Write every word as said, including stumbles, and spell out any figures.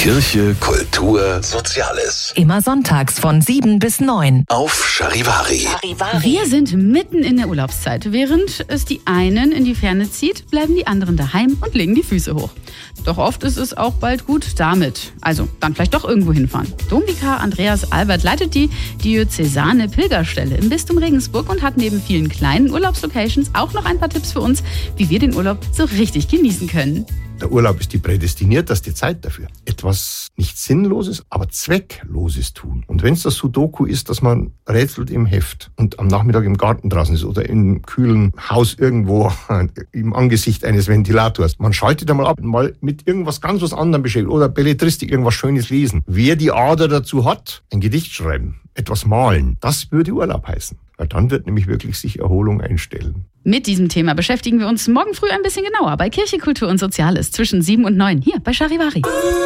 Kirche, Kultur, Soziales. Immer sonntags von sieben bis neun. Auf Charivari. Wir sind mitten in der Urlaubszeit. Während es die einen in die Ferne zieht, bleiben die anderen daheim und legen die Füße hoch. Doch oft ist es auch bald gut damit. Also dann vielleicht doch irgendwo hinfahren. Domvikar Andreas Albert leitet die diözesane Pilgerstelle im Bistum Regensburg und hat neben vielen kleinen Urlaubslocations auch noch ein paar Tipps für uns, wie wir den Urlaub so richtig genießen können. Der Urlaub ist die prädestinierteste Zeit dafür. Etwas nicht Sinnloses, aber Zweckloses tun. Und wenn es das Sudoku ist, dass man rätselt im Heft und am Nachmittag im Garten draußen ist oder im kühlen Haus irgendwo im Angesicht eines Ventilators. Man schaltet einmal ab, mal mit irgendwas ganz was anderem beschäftigt oder Belletristik, irgendwas Schönes lesen. Wer die Ader dazu hat, ein Gedicht schreiben, etwas malen, das würde Urlaub heißen. Weil dann wird nämlich wirklich sich Erholung einstellen. Mit diesem Thema beschäftigen wir uns morgen früh ein bisschen genauer bei Kirche, Kultur und Soziales zwischen sieben und neun hier bei Charivari.